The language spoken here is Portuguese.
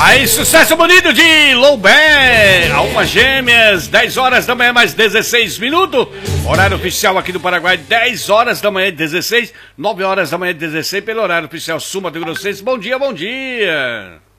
Aí, sucesso bonito de Loubé, Almas Gêmeas, 10 horas da manhã, mais 16 minutos. Horário oficial aqui do Paraguai, 10 horas da manhã, 16, 9 horas da manhã, 16, pelo horário oficial Sul Mato Grossense. Bom dia, bom dia.